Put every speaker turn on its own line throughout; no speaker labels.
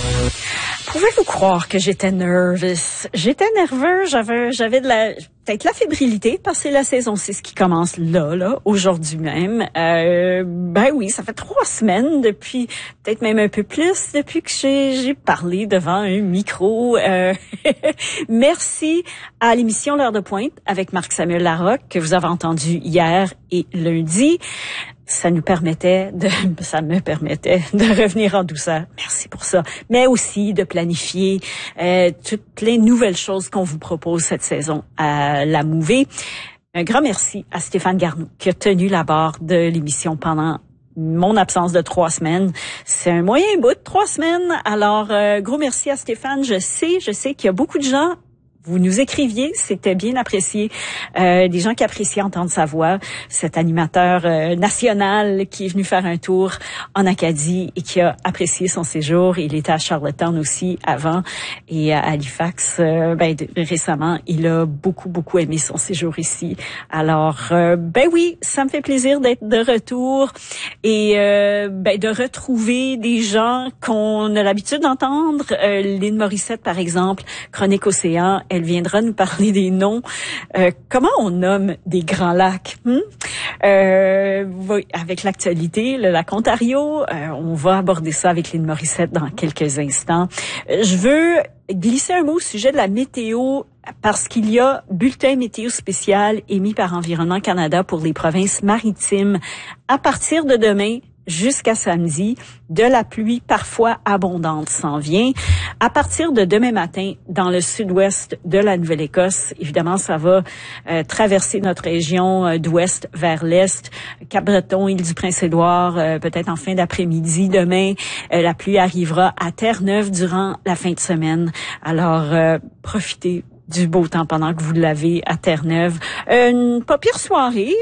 Pouvez-vous croire que j'étais nervous? J'étais nerveux, j'avais peut-être la fébrilité parce que c'est la saison 6 qui commence là, aujourd'hui même. Ben oui, ça fait 3 semaines depuis, peut-être même un peu plus, depuis que j'ai parlé devant un micro. Merci à l'émission L'heure de pointe avec Marc-Samuel Larocque que vous avez entendu hier et lundi. Ça me permettait de revenir en douceur. Merci pour ça. Mais aussi de planifier toutes les nouvelles choses qu'on vous propose cette saison à la Mouvée. Un grand merci à Stéphane Garneau qui a tenu la barre de l'émission pendant mon absence de 3 semaines. C'est un moyen bout de 3 semaines. Alors, gros merci à Stéphane. Je sais qu'il y a beaucoup de gens. Vous nous écriviez, c'était bien apprécié. Des gens qui appréciaient entendre sa voix. Cet animateur national qui est venu faire un tour en Acadie et qui a apprécié son séjour. Il était à Charlottetown aussi avant et à Halifax récemment. Il a beaucoup aimé son séjour ici. Alors, oui, ça me fait plaisir d'être de retour et de retrouver des gens qu'on a l'habitude d'entendre. Lynn Morissette, par exemple, Chronique Océan. Elle viendra nous parler des noms. Comment on nomme des grands lacs? Avec l'actualité, le lac Ontario, on va aborder ça avec Lynn Morissette dans quelques instants. Je veux glisser un mot au sujet de la météo parce qu'il y a bulletin météo spécial émis par Environnement Canada pour les provinces maritimes à partir de demain jusqu'à samedi. De la pluie parfois abondante s'en vient. À partir de demain matin, dans le sud-ouest de la Nouvelle-Écosse, évidemment, ça va traverser notre région d'ouest vers l'est. Cap-Breton, Île-du-Prince-Édouard, peut-être en fin d'après-midi demain. La pluie arrivera à Terre-Neuve durant la fin de semaine. Alors, profitez du beau temps pendant que vous l'avez à Terre-Neuve. Une pas pire soirée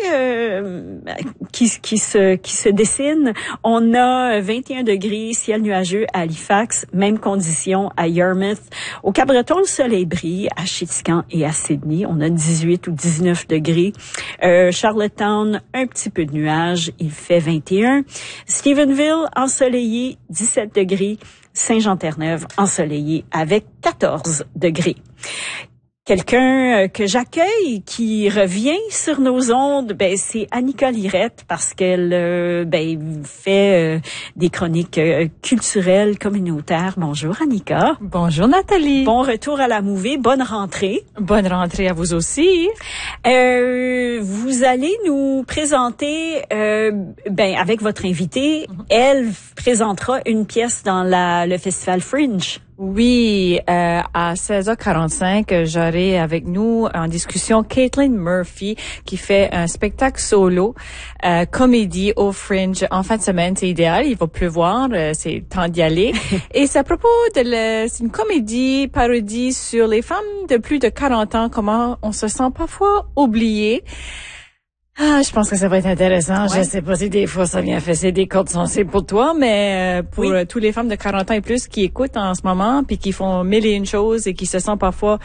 qui se dessine. On a 21 degrés, ciel nuageux à Halifax, même condition à Yarmouth. Au Cap-Breton, le soleil brille. À Chéticamp et à Sydney, on a 18 ou 19 degrés. Charlottetown, un petit peu de nuages, il fait 21. Stephenville, ensoleillé, 17 degrés. Saint-Jean-Terre-Neuve, ensoleillé avec 14 degrés. Quelqu'un que j'accueille qui revient sur nos ondes, c'est Annika Lirette parce qu'elle fait des chroniques culturelles communautaires. Bonjour Annika.
Bonjour Nathalie.
Bon retour à la Mouvée, bonne rentrée.
Bonne rentrée à vous aussi.
Vous allez nous présenter avec votre invitée, elle présentera une pièce dans le Festival Fringe.
Oui, à 16h45, j'aurai avec nous en discussion Caitlin Murphy qui fait un spectacle solo, comédie au Fringe en fin de semaine. C'est idéal, il va pleuvoir, c'est temps d'y aller. Et c'est à propos c'est une comédie parodie sur les femmes de plus de 40 ans, comment on se sent parfois oubliées. Je pense que ça va être intéressant.
Ouais.
Je sais pas si des fois ça vient fesser des cordes sensibles pour toi, mais pour tous les femmes de 40 ans et plus qui écoutent en ce moment puis qui font 1001 choses et qui se sentent parfois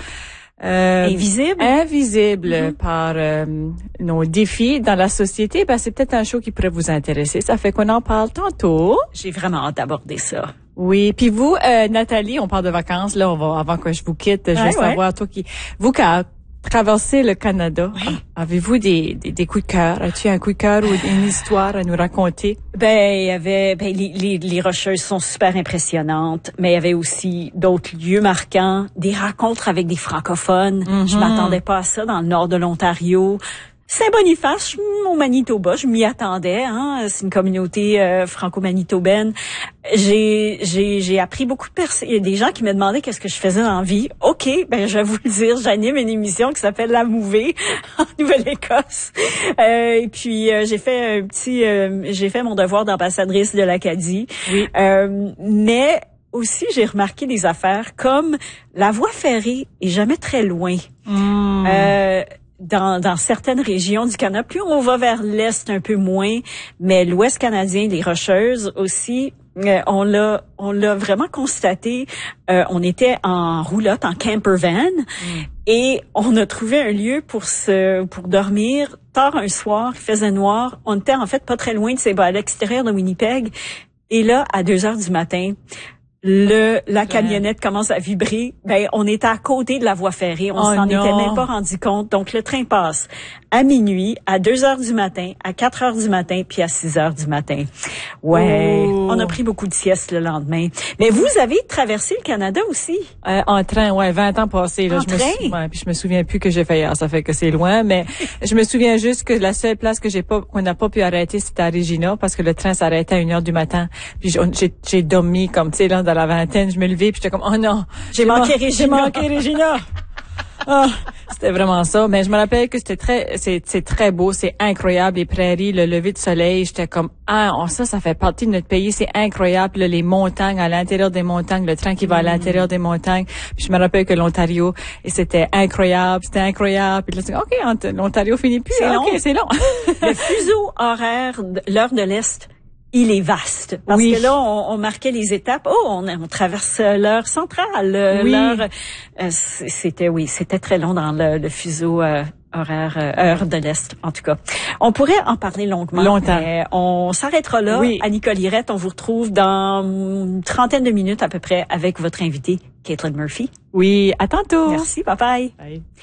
invisibles par nos défis dans la société, c'est peut-être un show qui pourrait vous intéresser. Ça fait qu'on en parle tantôt.
J'ai vraiment hâte d'aborder ça.
Oui, puis vous, Nathalie, on parle de vacances. Là, avant que je vous quitte, je veux savoir, toi qui traverser le Canada.
Oui.
Avez-vous des coups de cœur? As-tu un coup de cœur ou une histoire à nous raconter?
Il y avait, les Rocheuses sont super impressionnantes, mais il y avait aussi d'autres lieux marquants, des rencontres avec des francophones. Je m'attendais pas à ça dans le nord de l'Ontario. Saint-Boniface, au Manitoba, je m'y attendais, c'est une communauté franco-manitobaine. J'ai appris beaucoup de personnes. Il y a des gens qui me demandaient qu'est-ce que je faisais dans la vie. OK, je vais vous le dire, j'anime une émission qui s'appelle La Mouvée en Nouvelle-Écosse. Et puis j'ai fait j'ai fait mon devoir d'ambassadrice de l'Acadie.
Oui.
Mais aussi, j'ai remarqué des affaires comme la voie ferrée est jamais très loin. Dans certaines régions du Canada. Plus on va vers l'est, un peu moins, mais l'ouest canadien, les Rocheuses aussi, on l'a vraiment constaté. On était en roulotte, en camper van, et on a trouvé un lieu pour dormir. Tard un soir, il faisait noir. On était en fait pas très loin à l'extérieur de Winnipeg. Et là, à 2 heures du matin, la camionnette commence à vibrer, ben on est à côté de la voie ferrée, on s'en était même pas rendu compte. Donc le train passe à minuit, à 2h du matin, à 4h du matin, puis à 6h du matin. Ouais, on a pris beaucoup de siestes le lendemain. Mais vous avez traversé le Canada aussi?
En train, 20 ans passés. Là, puis je me souviens plus que j'ai fait hier, ça fait que c'est loin, mais je me souviens juste que la seule place que qu'on n'a pas pu arrêter, c'était à Regina, parce que le train s'arrêtait à 1h du matin. Puis j'ai dormi comme, tu sais, là, dans la vingtaine, je me levais, puis j'étais comme, oh non,
j'ai manqué Regina.
Ah, c'était vraiment ça. Mais je me rappelle que c'est très beau, c'est incroyable, les prairies, le lever de soleil. J'étais comme, ça fait partie de notre pays, c'est incroyable. Là, les montagnes, à l'intérieur des montagnes, le train qui va à l'intérieur des montagnes. Puis je me rappelle que l'Ontario, et c'était incroyable. Puis là, c'est OK, l'Ontario finit plus. C'est long.
Le fuseau horaire, l'heure de l'Est, il est vaste. Parce que là, on marquait les étapes. On traverse l'heure centrale. L'heure, c'était très long dans le fuseau horaire, heure de l'Est, en tout cas. On pourrait en parler longtemps. Mais on s'arrêtera là. Oui. Annie Colirette, on vous retrouve dans une trentaine de minutes à peu près avec votre invitée, Caitlin Murphy.
Oui, à tantôt.
Merci, bye bye.
Bye.